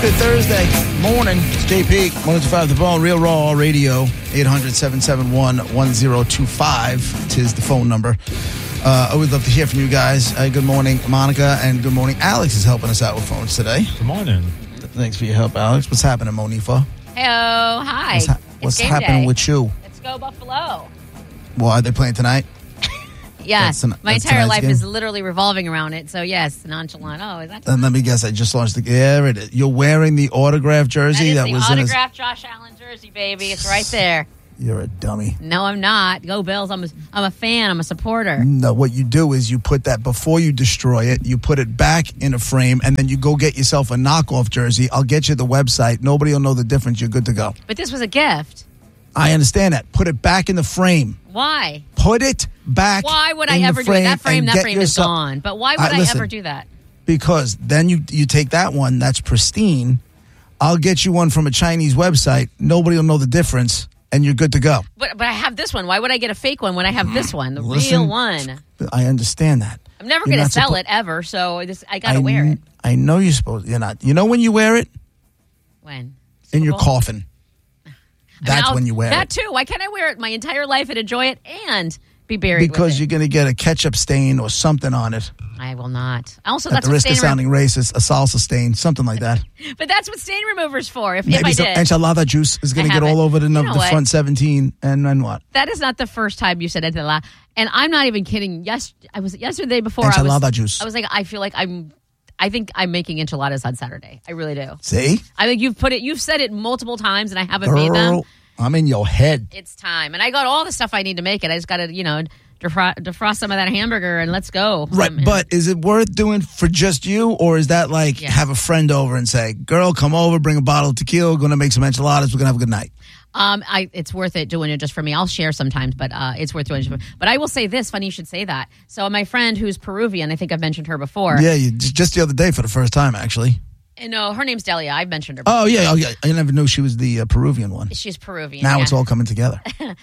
Good Thursday morning. It's JP, 105 The Bone, Real Raw Radio, 800-771-1025. Tis the phone number. Always love to hear from you guys. Good morning, Monica, and good morning. Alex is helping us out with phones today. Good morning. Thanks for your help, Alex. What's happening, Monifa? Hello, hi. What's happening with you? Let's go Buffalo. Well, are they playing tonight? Yes, my entire tonight's life game? is literally revolving around it. So yes, nonchalant. Oh, is that? And let me guess, I just launched the. There it is. You're wearing the autograph jersey that is that was the in his. autographed Josh Allen jersey, baby. It's right there. You're a dummy. No, I'm not. Go Bills. I'm a fan. I'm a supporter. No, what you do is you put that before you destroy it. You put it back in a frame, and then you go get yourself a knockoff jersey. I'll get you the website. Nobody will know the difference. You're good to go. But this was a gift. I understand that. Put it back in the frame. Why? Put it back. Why would I in ever the do it? That frame is yourself, gone. But why would I listen, ever do that? Because then you take that one that's pristine. I'll get you one from a Chinese website. Nobody will know the difference, and you're good to go. But I have this one. Why would I get a fake one when I have this one, the Listen, real one? I understand that. I'm never going to sell it ever, so I got to wear it. I know you're supposed. You're not. You know when you wear it? When? In your coffin. That's when you wear that it. too. Why can't I wear it my entire life and enjoy it and be buried because with it? You're going to get a ketchup stain or something on it. I will not. Also, At that's the what risk of sounding racist, a salsa stain, something like that. But that's what stain remover's for. If Maybe I some did, enchilada juice is going to get all over the front 17, and then what? That is not the first time you said enchilada, and I'm not even kidding. Yes, I was yesterday before. Enchilada juice. I was like, I feel like I think I'm making enchiladas on Saturday. I really do. See? I think you've said it multiple times, and I haven't made them. I'm in your head. It's time. And I got all the stuff I need to make it. I just got to, defrost some of that hamburger and let's go. Right. But is it worth doing for just you? Or is that like have a friend over and say, girl, come over, bring a bottle of tequila, we're going to make some enchiladas, we're going to have a good night? It's worth it doing it just for me. I'll share sometimes, but it's worth doing it. But I will say this, funny you should say that. So my friend who's Peruvian, I think I've mentioned her before. Yeah, just the other day for the first time, actually. No, her name's Delia. I've mentioned her before. Oh, yeah. I never knew she was the Peruvian one. She's Peruvian. Now it's all coming together.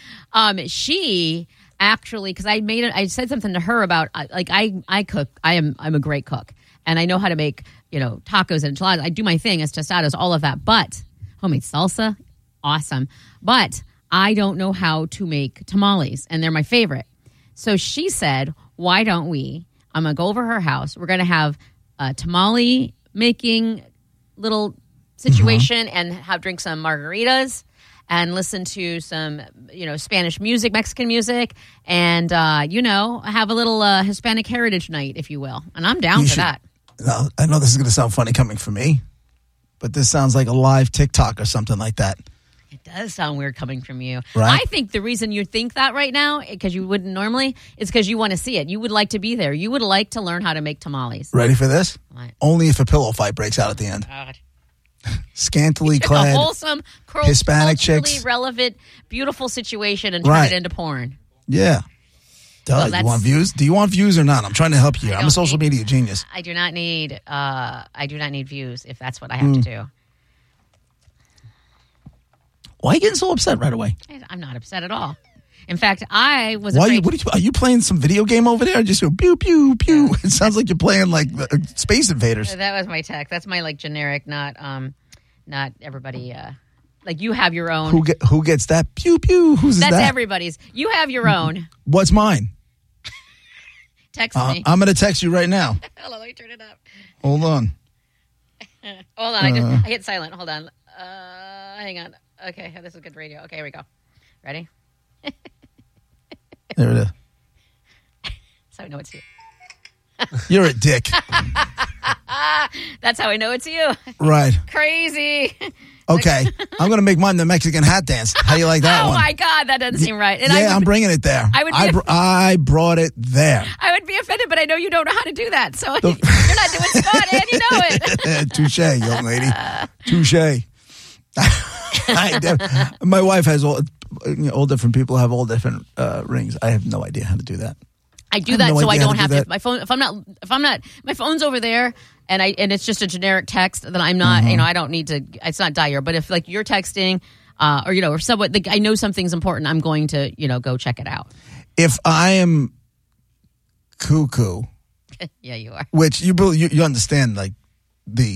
She actually, because I said something to her about, I cook. I'm a great cook. And I know how to make, tacos and enchiladas. I do my thing as tostadas, all of that. But homemade salsa, awesome. But I don't know how to make tamales, and they're my favorite. So she said, why don't we, I'm going to go over her house. We're going to have a tamale making little situation and drink some margaritas and listen to some, Spanish music, Mexican music, and, have a little Hispanic heritage night, if you will. And I'm down for that. I know this is going to sound funny coming from me, but this sounds like a live TikTok or something like that. It does sound weird coming from you. Right? I think the reason you think that right now, because you wouldn't normally, is because you want to see it. You would like to be there. You would like to learn how to make tamales. Ready for this? What? Only if a pillow fight breaks out at the end. God. Scantily You took clad a wholesome, Hispanic culturally chicks. relevant, beautiful situation and turn it into porn. Yeah. Duh, you want views? Do you want views or not? I'm trying to help you. I'm a social media genius. I do not need views if that's what I have to do. Why are you getting so upset right away? I'm not upset at all. In fact, I was afraid. Are you playing some video game over there? Just go pew, pew, pew. Yeah. It sounds like you're playing like Space Invaders. That was my text. That's my generic, not everybody. Like you have your own. Who gets that? Pew, pew. That's everybody's. You have your own. What's mine? Text me. I'm going to text you right now. Hold on, let me turn it up. Hold on. Hold on, I hit silent. Hold on. Hang on. Okay, this is good radio. Okay, here we go. Ready? There it is. That's how I know it's you. You're a dick. That's how I know it's you. Right. Crazy. Okay. I'm going to make mine the Mexican hat dance. How do you like that one? Oh, my God. That doesn't seem right. And I'm bringing it there. I brought it there. I would be offended, but I know you don't know how to do that. So you're not doing Scott, and you know it. Touche, young lady. Touche. My wife has all different people have all different rings. I have no idea how to do that. I do that so I don't have to. My phone. If I'm not, my phone's over there, and it's just a generic text. Then I'm not. I don't need to. It's not dire. But if you're texting, or someone, I know something's important, I'm going to go check it out. If I am cuckoo, yeah, you are. Which you understand, like the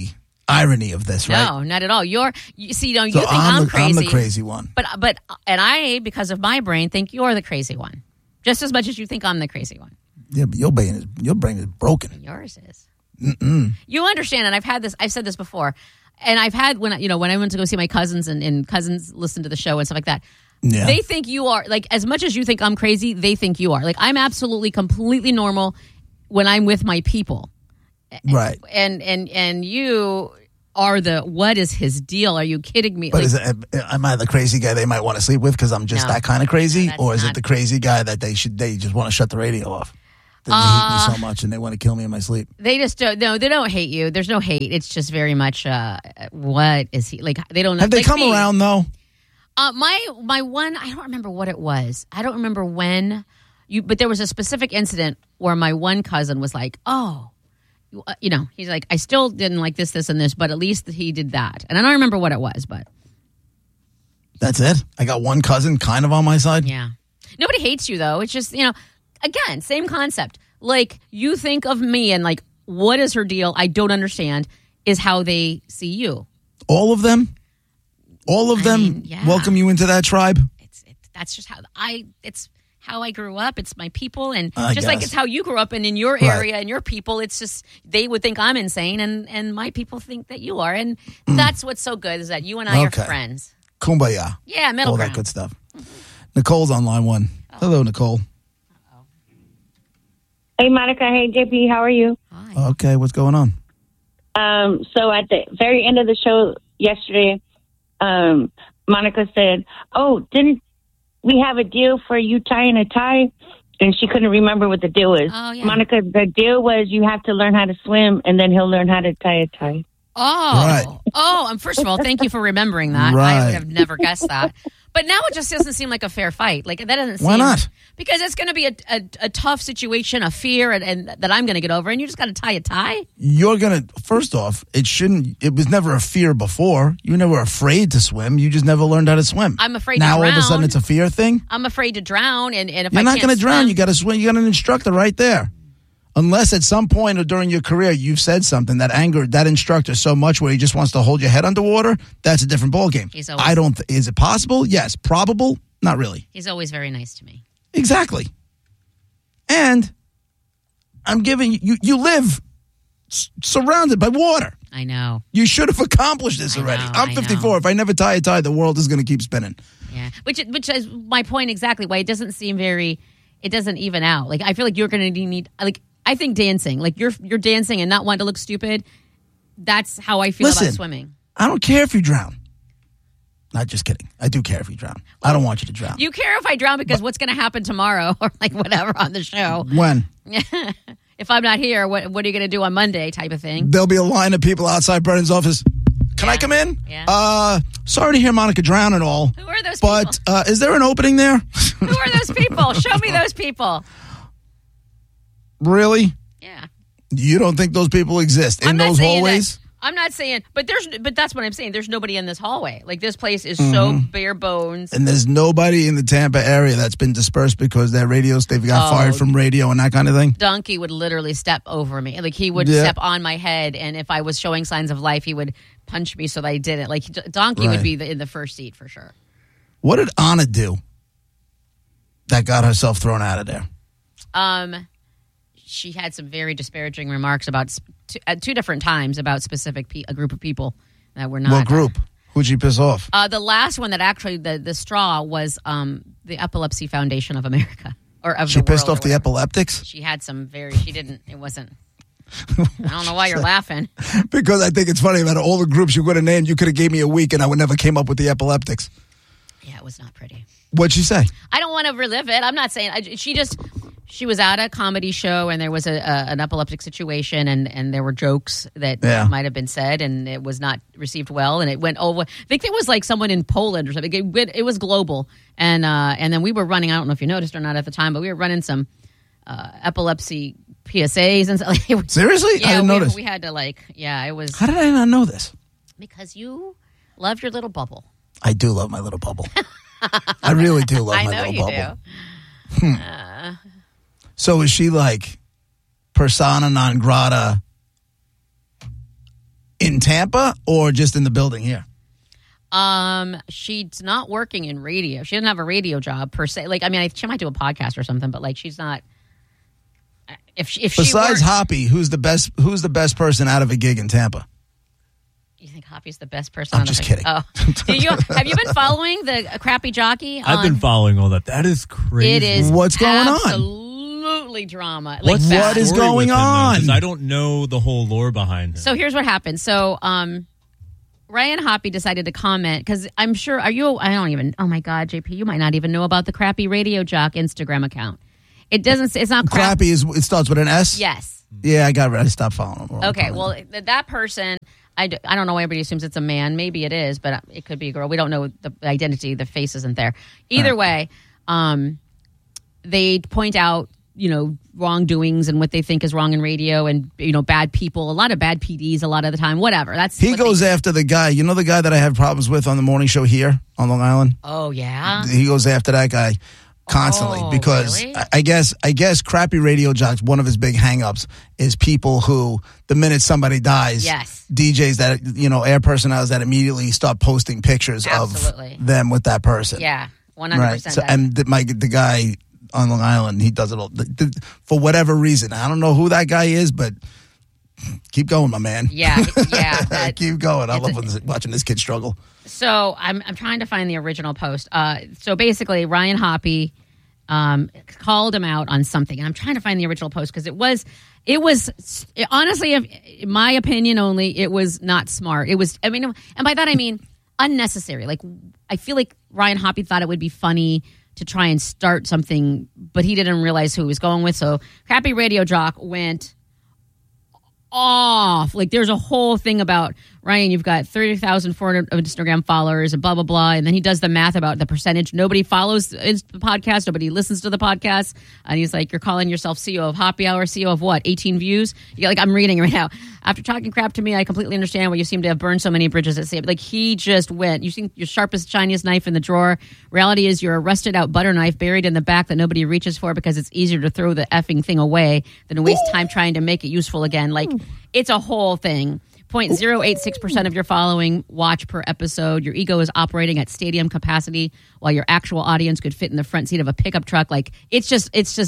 irony of this, right? No, not at all. You think So I'm crazy. I'm the crazy one. But I, because of my brain, think you're the crazy one. Just as much as you think I'm the crazy one. Yeah, but your brain is broken. Yours is. You understand, and I've said this before, and I've had when I went to go see my cousins and cousins listen to the show and stuff like that. Yeah. They think you are, like, as much as you think I'm crazy, they think you are. Like, I'm absolutely, completely normal when I'm with my people. Right. And you are what is his deal? Are you kidding me? But am I the crazy guy they might want to sleep with because I'm just that kind of crazy? No, or is it the crazy guy that they just want to shut the radio off? They hate me so much and they want to kill me in my sleep. They just don't. No, they don't hate you. There's no hate. It's just very much. What is he like? They don't know. Have they come around though? My one. I don't remember what it was. I don't remember when. But there was a specific incident where my one cousin was like, "Oh, he's like, I still didn't like this, and this, but at least he did that." And I don't remember what it was, but that's it. I got one cousin kind of on my side. Yeah, nobody hates you though. It's just again, same concept. Like, you think of me and like, what is her deal? I don't understand. Is how they see you. All of them welcome you into that tribe. That's just it's how I grew up. It's my people, and just like it's how you grew up, and in your area and your people, it's just they would think I'm insane, and my people think that you are, and that's what's so good is that you and I are friends. Kumbaya. Yeah, middle all ground. That good stuff. Nicole's on line one. Hello, Nicole. Hey, Monica. Hey, JP. How are you? Hi. Okay, what's going on? So at the very end of the show yesterday, Monica said, "Oh, didn't we have a deal for you tying a tie?" And she couldn't remember what the deal was. Oh, yeah. Monica, the deal was you have to learn how to swim, and then he'll learn how to tie a tie. Oh, right. Oh, first of all, thank you for remembering that. Right. I would have never guessed that. But now it just doesn't seem like a fair fight. Like, that doesn't seem... Why not? Because it's going to be a tough situation, a fear, and that I'm going to get over, and you just got to tie a tie? You're going to... First off, it was never a fear before. You were never afraid to swim. You just never learned how to swim. I'm afraid now, to drown. All of a sudden, it's a fear thing? I'm afraid to drown, and if You're I not can't going to drown. swim- You got to swim. You got an instructor right there. Unless at some point or during your career you've said something that angered that instructor so much where he just wants to hold your head underwater, that's a different ballgame. Is it possible? Yes. Probable? Not really. He's always very nice to me. Exactly. And I'm giving you live surrounded by water. I know. You should have accomplished this already. I'm 54. If I never tie a tie, the world is going to keep spinning. Yeah. Which is my point exactly, why it doesn't seem very... It doesn't even out. Like, I feel like you're going to need... Like, I think dancing. Like, you're dancing and not wanting to look stupid. That's how I feel about swimming. I don't care if you drown. Not just kidding. I do care if you drown. Well, I don't want you to drown. You care if I drown because what's going to happen tomorrow or like whatever on the show. When? If I'm not here, what are you going to do on Monday type of thing? There'll be a line of people outside Brennan's office. Can I come in? Yeah. Sorry to hear Monica drown and all. Who are those people? But is there an opening there? Who are those people? Show me those people. Really? Yeah. You don't think those people exist in those hallways? I'm not saying, but that's what I'm saying. There's nobody in this hallway. Like, this place is so bare bones. And there's nobody in the Tampa area that's been dispersed because they've got fired from radio and that kind of thing? Donkey would literally step over me. Like, he would step on my head, and if I was showing signs of life, he would punch me so that I didn't. Like, Donkey would be in the first seat for sure. What did Anna do that got herself thrown out of there? She had some very disparaging remarks about at two different times about a group of people that were not. What group? Who'd she piss off? The last one that actually the straw was the Epilepsy Foundation of America or of she the pissed world off the epileptics. She had some She didn't. It wasn't. I don't know why you're laughing. Because I think it's funny about all the groups you could have named. You could have gave me a week and I would never came up with the epileptics. Yeah, it was not pretty. What'd she say? I don't want to relive it. I'm not saying she was at a comedy show and there was an epileptic situation and there were jokes that might have been said and it was not received well and it went over. I think there was like someone in Poland or something. It was global and then we were running. I don't know if you noticed or not at the time, but we were running some epilepsy PSAs and stuff. Seriously? Yeah, I didn't notice. We had to it was. How did I not know this? Because you love your little bubble. I do love my little bubble. I really do love my little bubble. I know you do. So is she like persona non grata In Tampa or just in the building here? She's not working in radio. She doesn't have a radio job per se. Like, I mean, she might do a podcast or something, but like, she's not. If Besides Hoppy, who's the best person out of a gig in Tampa? You think Hoppy's the best person? I'm just kidding. Oh, have you been following the Crappy Jockey? I've been following all that. That is crazy. It is. What's going on? Absolutely drama. What is going on? Because I don't know the whole lore behind it. So here's what happened. So Ryan Hoppy decided to comment because I'm sure. I don't even. Oh my God, JP, you might not even know about the Crappy Radio Jock Instagram account. It doesn't. It's not Crappy. It starts with an S. Yes. Yeah, I stopped following him. Okay, well, that person, I don't know why everybody assumes it's a man. Maybe it is, but it could be a girl. We don't know the identity. The face isn't there. Either way, they point out, wrongdoings and what they think is wrong in radio and, bad people, a lot of bad PDs a lot of the time, whatever. He goes after the guy, the guy that I have problems with on the morning show here on Long Island? Oh, yeah? He goes after that guy constantly because really? I guess Crappy Radio Jocks, one of his big hang-ups is people who, the minute somebody dies, yes. DJs that, air personnel that immediately start posting pictures Absolutely. of them with that person. Yeah, 100%. Right. So, and the guy on Long Island, he does it all for whatever reason. I don't know who that guy is, but keep going, my man. Yeah. Keep going. I love watching this kid struggle. So I'm trying to find the original post. So basically, Ryan Hoppy called him out on something, and I'm trying to find the original post because it was honestly, in my opinion only, it was not smart. It was, and by that I mean unnecessary. Like, I feel like Ryan Hoppy thought it would be funny to try and start something, but he didn't realize who he was going with. So Crappy Radio Jock went off. Like, there's a whole thing about, Ryan, you've got 30,400 Instagram followers and blah, blah, blah. And then he does the math about the percentage. Nobody follows the podcast. Nobody listens to the podcast. And he's like, you're calling yourself CEO of Hoppy Hour, CEO of what? 18 views? I'm reading right now. After talking crap to me, I completely understand why you seem to have burned so many bridges at sea. Like, he just went. You think your sharpest, shiniest knife in the drawer. Reality is you're a rusted out butter knife buried in the back that nobody reaches for because it's easier to throw the effing thing away than to waste time trying to make it useful again. Like, it's a whole thing. 0.086% of your following watch per episode. Your ego is operating at stadium capacity while your actual audience could fit in the front seat of a pickup truck. Like, it's just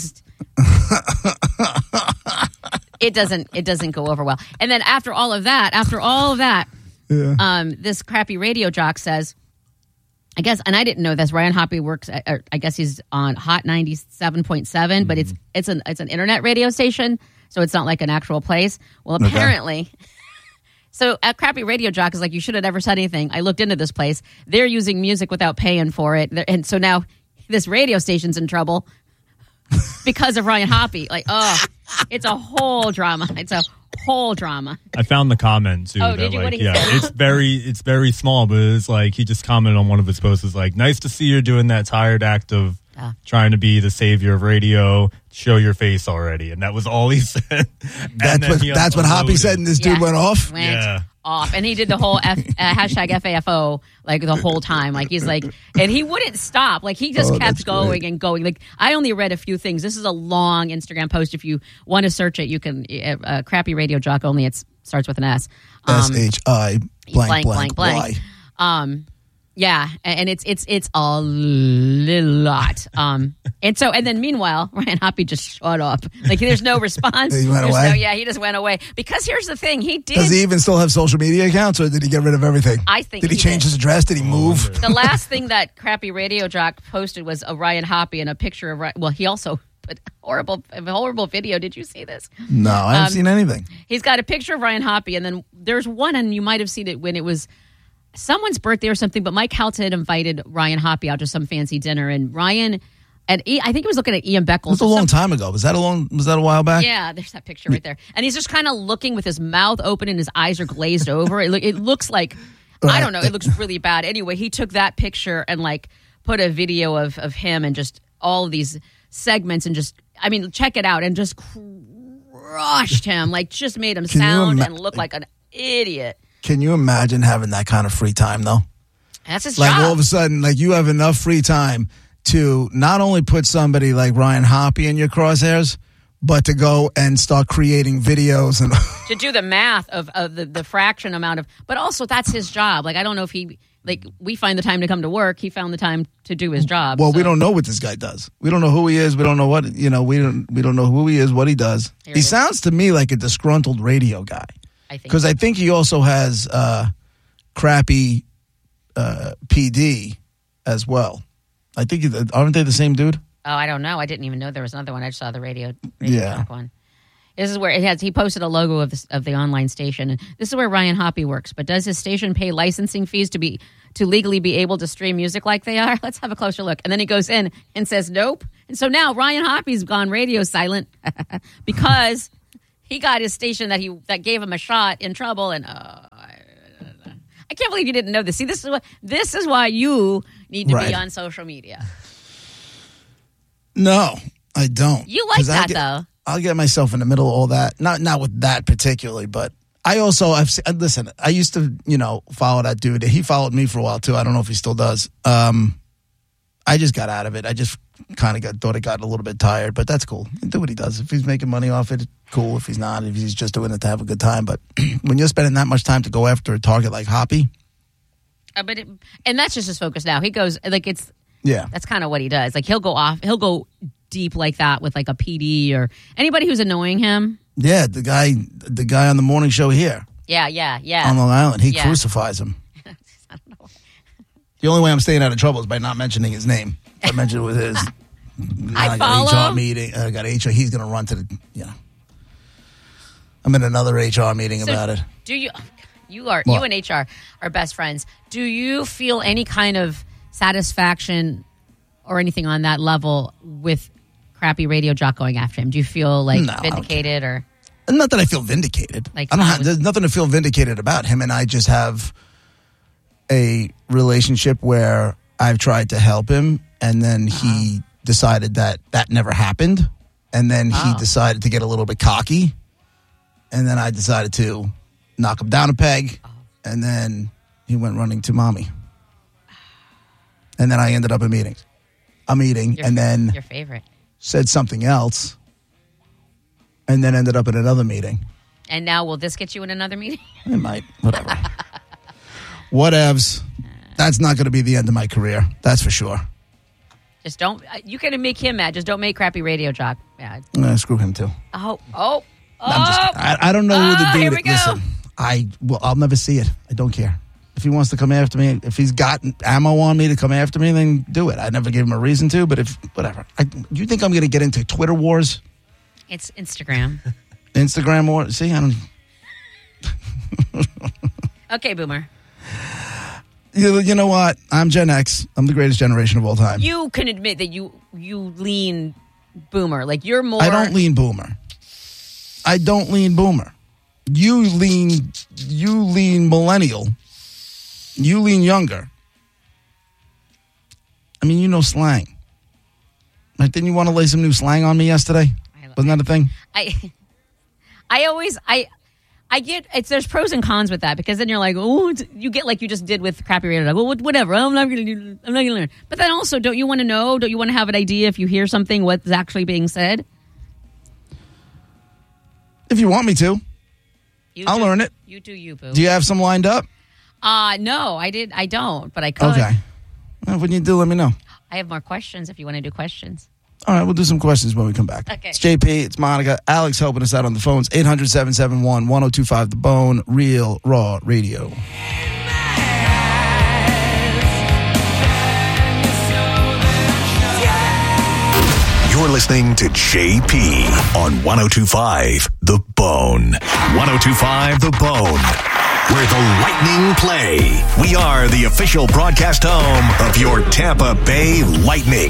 it doesn't go over well. And then after all of that, this Crappy Radio Jock says, I guess, and I didn't know this, Ryan Hoppy works at, I guess he's on Hot 97.7, but it's an internet radio station, so it's not like an actual place. Well, apparently... So at Crappy Radio Jock is like, you should have never said anything. I looked into this place. They're using music without paying for it. And so now this radio station's in trouble because of Ryan Hoppy. Like, it's a whole drama. It's a whole drama. I found the comment too. Oh, did you? What did he say? it's very small, but it's like he just commented on one of his posts. It's like, nice to see you're doing that tired act of trying to be the savior of radio. Show your face already, and that was all he said. That's what Hoppy said, and this dude went off. Off, and he did the whole hashtag FAFO like the whole time. Like, he's like, and he wouldn't stop. Like, he just kept going and going. Like, I only read a few things. This is a long Instagram post. If you want to search it, you can. Crappy Radio Jock, only it starts with an S. SHI blank. Yeah, and it's a lot. And then meanwhile, Ryan Hoppy just shut up. Like, there's no response. He went away? He just went away. Because here's the thing, he did. Does he even still have social media accounts, or did he get rid of everything? I think Did he change his address? Did he move? The last thing that Crappy Radio Jock posted was a Ryan Hoppy and a picture of, well, he also put a horrible video. Did you see this? No, I haven't seen anything. He's got a picture of Ryan Hoppy, and then there's one, and you might have seen it when it was someone's birthday or something, but Mike Halton had invited Ryan Hoppy out to some fancy dinner, and Ryan, and I think he was looking at Ian Beckles. It was a long time ago. Was that a while back? Yeah, there's that picture right there. And he's just kind of looking with his mouth open and his eyes are glazed over. It looks like, I don't know, it looks really bad. Anyway, he took that picture and like put a video of him and just all of these segments and just, I mean, check it out, and just crushed him, like just made him sound and look like an idiot. Can you imagine having that kind of free time, though? That's his job. Like, all of a sudden, like, you have enough free time to not only put somebody like Ryan Hoppy in your crosshairs, But to go and start creating videos and to do the math of the fraction amount of, but also that's his job. Like, I don't know if he, like, we find the time to come to work. He found the time to do his job. Well, we don't know what this guy does. We don't know who he is. We don't know what, we don't know who he is, what he does. He sounds to me like a disgruntled radio guy. Because I think he also has crappy PD as well. I think, aren't they the same dude? Oh, I don't know. I didn't even know there was another one. I just saw the radio talk one. This is where he posted a logo of the online station. And this is where Ryan Hoppe works. But does his station pay licensing fees to legally be able to stream music like they are? Let's have a closer look. And then he goes in and says, nope. And so now Ryan Hoppe's gone radio silent because he got his station that gave him a shot in trouble. And I can't believe you didn't know this. See, this is why you need to be on social media. No, I don't. You like that, though. I'll get myself in the middle of all that. Not with that particularly, but I also, listen, I used to, follow that dude. He followed me for a while, too. I don't know if he still does. I just got out of it. I just kind of thought it got a little bit tired, but that's cool. Do what he does. If he's making money off it, cool. If he's not, if he's just doing it to have a good time. But when you're spending that much time to go after a target like Hoppe. And that's just his focus now. He goes, like, it's. Yeah. That's kind of what he does. Like, he'll go deep like that with like a PD or anybody who's annoying him. Yeah, the guy on the morning show here. Yeah. On Long Island. He crucifies him. I don't know. The only way I'm staying out of trouble is by not mentioning his name. If I mention it with his I follow. HR meeting. I got HR. He's going to run to the, I'm in another HR meeting about it. Do you and HR are best friends. Do you feel any kind of satisfaction or anything on that level with crappy radio jock going after him? Do you feel like vindicated or? Not that I feel vindicated. Like there's nothing to feel vindicated about. Him and I just have a relationship where I've tried to help him, and then he decided that never happened, and then he decided to get a little bit cocky, and then I decided to knock him down a peg, and then he went running to mommy. And then I ended up in meetings. And then your favorite said something else, and then ended up in another meeting. And now will this get you in another meeting? It might. Whatever. Whatevs. That's not going to be the end of my career. That's for sure. Just don't. You can make him mad. Just don't make crappy radio jock mad. Screw him too. Oh. I don't know who the dude. Here we go. Listen, I'll never see it. I don't care. If he wants to come after me, if he's got ammo on me to come after me, then do it. I never gave him a reason to, but whatever. You think I'm going to get into Twitter wars? It's Instagram. Instagram wars? See, I don't. Okay, Boomer. You know what? I'm Gen X. I'm the greatest generation of all time. You can admit that you lean Boomer. Like, you're more. I don't lean Boomer. You lean millennial. You lean younger. I mean, you know slang. Like, didn't you want to lay some new slang on me yesterday? Wasn't that a thing? I get there's pros and cons with that, because then you're like, oh, you get like you just did with crappy radio. Like, well, whatever. I'm not gonna learn. But then also, don't you want to know? Don't you want to have an idea if you hear something what's actually being said? If you want me to, I'll learn it. You do, you boo. Do you have some lined up? No, I don't, but I could. Okay. Well, when you do, let me know. I have more questions if you want to do questions. All right, we'll do some questions when we come back. Okay. It's JP, it's Monica, Alex helping us out on the phones. 800-771-1025, The Bone, Real Raw Radio. You're listening to JP on 1025 The Bone. 1025 The Bone, where the Lightning play. We are the official broadcast home of your Tampa Bay Lightning.